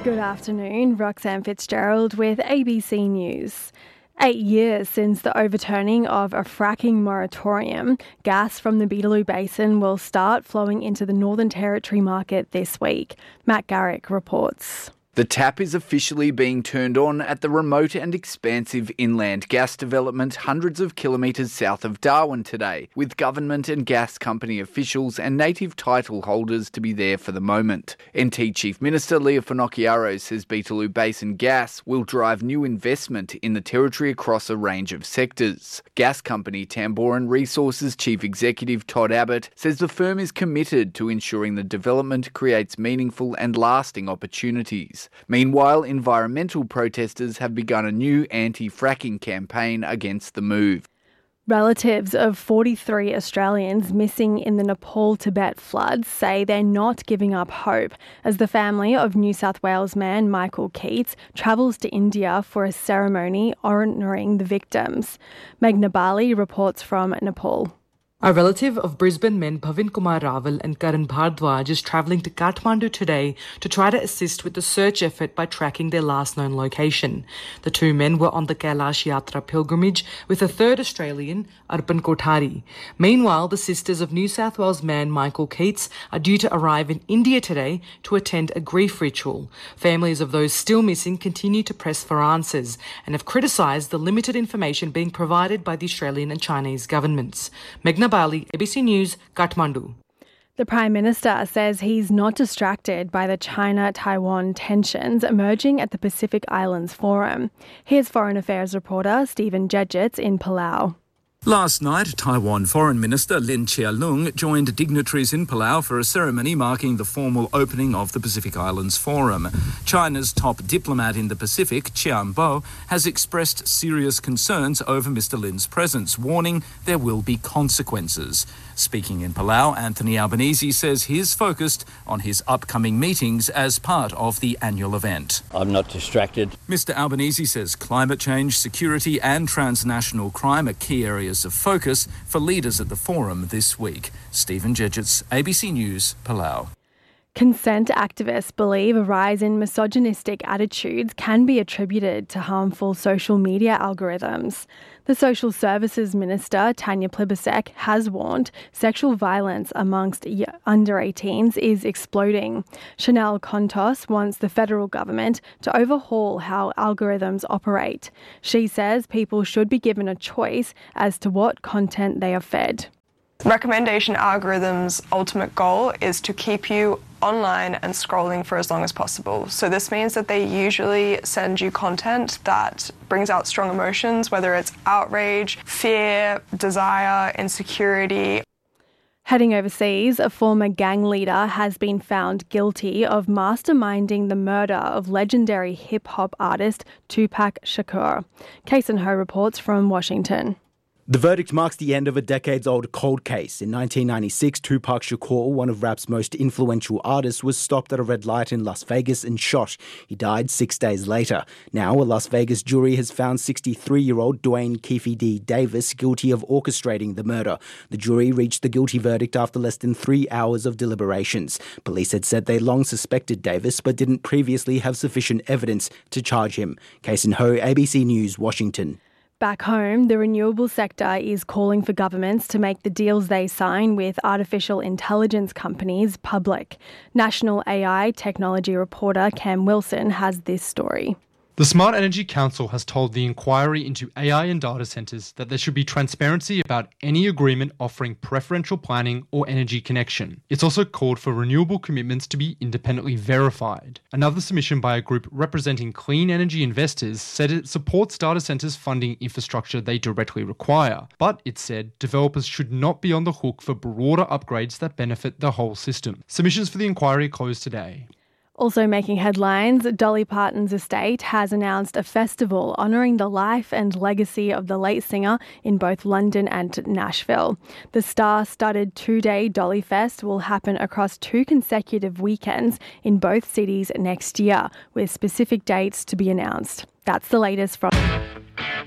Good afternoon, Roxanne Fitzgerald with ABC News. 8 years since the overturning of a fracking moratorium, gas from the Beetaloo Basin will start flowing into the Northern Territory market this week. Matt Garrick reports. The tap is officially being turned on at the remote and expansive inland gas development hundreds of kilometres south of Darwin today, with government and gas company officials and native title holders to be there for the moment. NT Chief Minister Leah Finocchiaro says Beetaloo Basin Gas will drive new investment in the territory across a range of sectors. Gas company Tamboran Resources Chief Executive Todd Abbott says the firm is committed to ensuring the development creates meaningful and lasting opportunities. Meanwhile, environmental protesters have begun a new anti-fracking campaign against the move. Relatives of 43 Australians missing in the Nepal-Tibet floods say they're not giving up hope as the family of New South Wales man Michael Keats travels to India for a ceremony honouring the victims. Meghna Bali reports from Nepal. A relative of Brisbane men Bhavin Kumar Raval and Karan Bhardwaj is travelling to Kathmandu today to try to assist with the search effort by tracking their last known location. The two men were on the Kailash Yatra pilgrimage with a third Australian, Arpan Kothari. Meanwhile, the sisters of New South Wales man Michael Keats are due to arrive in India today to attend a grief ritual. Families of those still missing continue to press for answers and have criticised the limited information being provided by the Australian and Chinese governments. Meghna Bali, ABC News, Kathmandu. The Prime Minister says he's not distracted by the China-Taiwan tensions emerging at the Pacific Islands Forum. Here's Foreign Affairs reporter Stephen Jedgetts in Palau. Last night, Taiwan Foreign Minister Lin Chia-lung joined dignitaries in Palau for a ceremony marking the formal opening of the Pacific Islands Forum. China's top diplomat in the Pacific, Qian Bo, has expressed serious concerns over Mr. Lin's presence, warning there will be consequences. Speaking in Palau, Anthony Albanese says he's focused on his upcoming meetings as part of the annual event. I'm not distracted. Mr. Albanese says climate change, security and transnational crime are key areas of focus for leaders at the forum this week. Stephen Jedgetts, ABC News, Palau. Consent activists believe a rise in misogynistic attitudes can be attributed to harmful social media algorithms. The Social Services Minister, Tanya Plibersek, has warned sexual violence amongst under 18s is exploding. Chanel Contos wants the federal government to overhaul how algorithms operate. She says people should be given a choice as to what content they are fed. Recommendation algorithms' ultimate goal is to keep you online and scrolling for as long as possible. So this means that they usually send you content that brings out strong emotions, whether it's outrage, fear, desire, insecurity. Heading overseas, a former gang leader has been found guilty of masterminding the murder of legendary hip-hop artist Tupac Shakur. Kason Ho reports from Washington. The verdict marks the end of a decades-old cold case. In 1996, Tupac Shakur, one of rap's most influential artists, was stopped at a red light in Las Vegas and shot. He died 6 days later. Now, a Las Vegas jury has found 63-year-old Dwayne Keefe D. Davis guilty of orchestrating the murder. The jury reached the guilty verdict after less than 3 hours of deliberations. Police had said they long suspected Davis, but didn't previously have sufficient evidence to charge him. Kason Ho, ABC News, Washington. Back home, the renewable sector is calling for governments to make the deals they sign with artificial intelligence companies public. National AI technology reporter Cam Wilson has this story. The Smart Energy Council has told the inquiry into AI and data centres that there should be transparency about any agreement offering preferential planning or energy connection. It's also called for renewable commitments to be independently verified. Another submission by a group representing clean energy investors said it supports data centres funding infrastructure they directly require, but it said developers should not be on the hook for broader upgrades that benefit the whole system. Submissions for the inquiry closed today. Also making headlines, Dolly Parton's estate has announced a festival honouring the life and legacy of the late singer in both London and Nashville. The star-studded 2-day Dolly Fest will happen across 2 consecutive weekends in both cities next year, with specific dates to be announced. That's the latest from...